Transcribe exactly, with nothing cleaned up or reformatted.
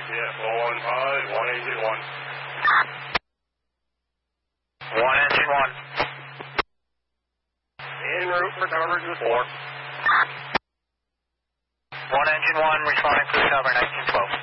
Yeah, four one five, one engine one. One engine one. En route for coverage with four. One engine one, responding for Tower nineteen twelve.